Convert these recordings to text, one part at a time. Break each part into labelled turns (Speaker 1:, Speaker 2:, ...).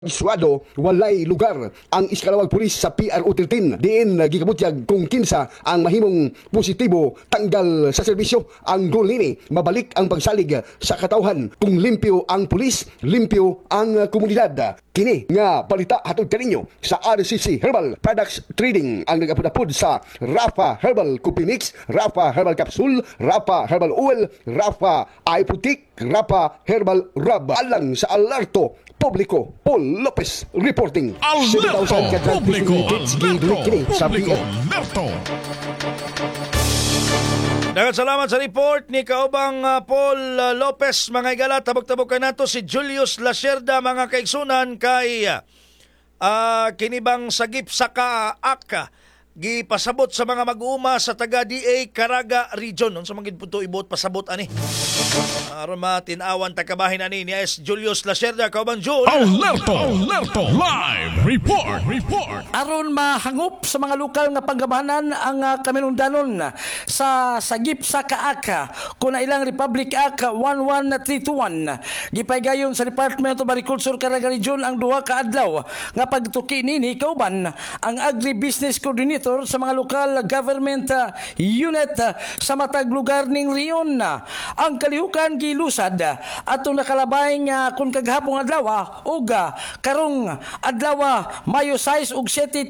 Speaker 1: Iswado, walay lugar ang iskalawag pulis sa PRO 13. Diin gikabutyag kung kinsa ang mahimong positibo tanggal sa serbisyo. Ang goal nini, mabalik ang pagsalig sa katawhan. Kung limpyo ang pulis, limpyo ang komunidad. Kini nga balita hatod kaninyo sa RCC Herbal Products Trading ang nagapudapod sa Rafa Herbal Coffee Mix, Rafa Herbal Capsule, Rafa Herbal Oil, Rafa Eye Putik, Rafa Herbal Rub. Alang sa alerto publiko, Paul Lopez reporting.
Speaker 2: Alerto publiko,
Speaker 1: Publiko.
Speaker 3: Daghang salamat sa report ni kaubang Paul Lopez. Mga igala, tabok-tabok ka nato si Julius Lacerda, mga kaigsunan kay kinibang sagip sa kaaka gipasabot sa mga mag-uuma sa taga DA Caraga Region. Unsa man gid punto ibot pasabot ani? Aron matinawan tagkabahin ani ni S. Julius Lacerda, kaubang Jul.
Speaker 2: Alerto live report.
Speaker 4: Aron mahangop sa mga lokal nga panggabahanan ang kaminungdanon sa sagip sa kaaka kuna ilang Republic Act 11321 gipaygayon sa Department of Agriculture Caraga Region ang duha ka adlaw nga pagtuki nini kauban ang Agribusiness Coordinator sa mga lokal government unit sa matag lugar ning riyon. Ang kalihukan gilusad atong nakalabay nga kun kaghapong adlaw ug karong adlaw Mayo 6 ug 7,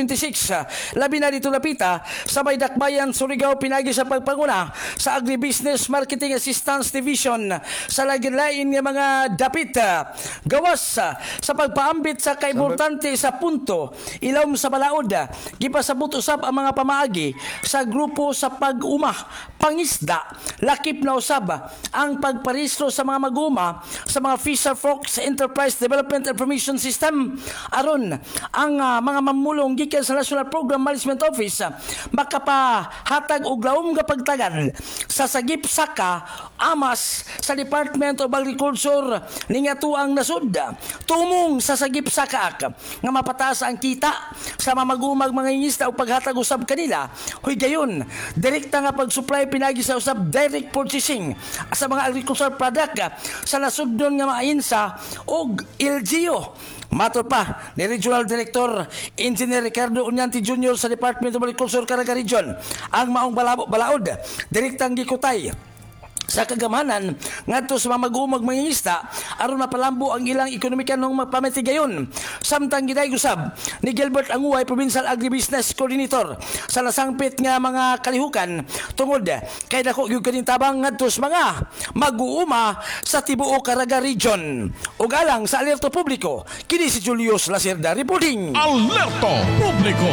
Speaker 4: 2026 labi na dito napita sa may dakbayan Surigao pinagi sa pagpanguna sa Agribusiness Marketing Assistance Division sa lain-lain nga mga dapit gawas sa pagpaambit sa kaimportante sa punto ilawom sa balaod gipasabot usab ang mga pamaagi sa grupo sa pag-uma pangisda lakip na usab ang pagparehistro sa mga mag-uma sa mga Fisher Folks Enterprise Development Information System aron ang mga mamulong gikan sa National Program Management Office makapahatag og laom nga pagtagan sa sagip saka amas sa Department of Agriculture ning atuang nasud tumong sa sagip saka nga mapataas ang kita sa mga mag-umag mga ingisda o paghatag usab kanila huy gayon direkta nga pag-supply pinagi sa usab direct purchasing sa mga agricultural product sa nasudnon nga mainsa og LGU. Matur pa ni Regional Director Engineer Ricardo Unyanti Jr. sa Department of Agriculture Caraga Region ang maong balaod direktang gikutay sa kagamanan ngadto sa mga mag-umag mangingista aron mapalambo ang ilang ekonomika nung mapamitigayon. Samtang giday usab ni Gilbert Anguay, Provincial Agribusiness Coordinator sa nasangpit nga mga kalihukan tungod kay dako gyud kaning tabang ngadto sa mga mag-uuma sa tibuok Caraga Region. Ug alang sa alerto publiko, kini si Julius Lacerda reporting.
Speaker 2: Alerto publiko.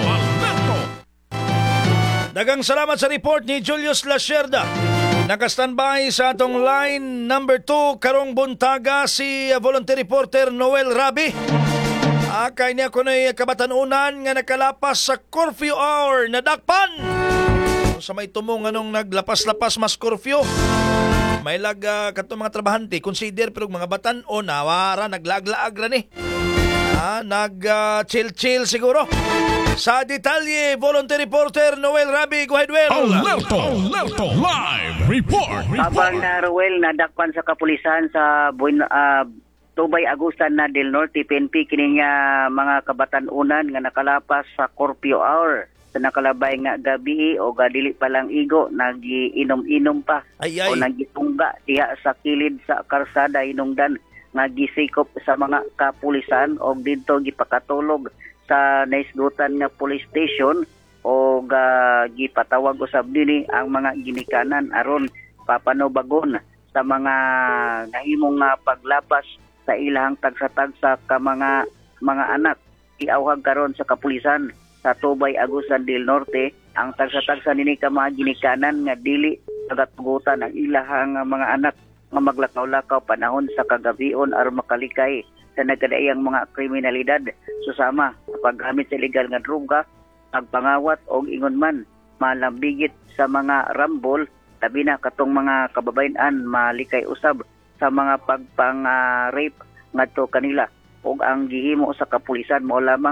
Speaker 3: Daghang salamat sa report ni Julius Lacerda. Naka-standby sa atong line number 2 karong buntaga si volunteer reporter Noel Rabi. Kay niya kuno'y kabatanunan nga nakalapas sa curfew hour na dakpan. Sa may tumong anong naglapas-lapas mas curfew. May kato mga trabahante consider pero mga batan-o nawara naglaag-laag ra ni. Nag-chill-chill siguro. Sa detalye, volunteer reporter Noel Rabi, go ahead, Well.
Speaker 2: Alerto live report.
Speaker 5: Habang na Ruel nadakpan sa kapulisan sa Tubay Agustan na Del Norte PNP kini nga mga kabatan-unan nga nakalapas sa curfew hour sa nakalabay nga gabi o gadili pa lang igo nagiinom-inom pa o nagitungga diha sa kilid sa karsada hinungdan nga gisikop sa mga kapulisan o didto gipakatulog sa naisgutan nga police station o gipatawag usab dinhi ang mga ginikanan aron papanubagon sa mga nahimong paglapas sa ilang tagsa-tagsa ka mga anak. Iawhag karon sa kapulisan sa Tubay Agustan del Norte ang tagsa-tagsa nini ka mga ginikanan nga dili nagatugutan ang ilahang mga anak nga maglakaw-lakaw panahon sa kagabion aron makalikay sa nagkadaiyang mga kriminalidad susama sa paggamit sa illegal nga droga, pagpangawat o ingon man malambigit sa mga rambol tabi na katong mga kababayan malikay usab sa mga pagpang-rape ngadto kanila ug ang gihimo sa kapulisan mao lamang